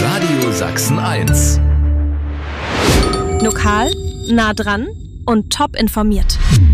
Radio Sachsen 1. Lokal, nah dran und top informiert.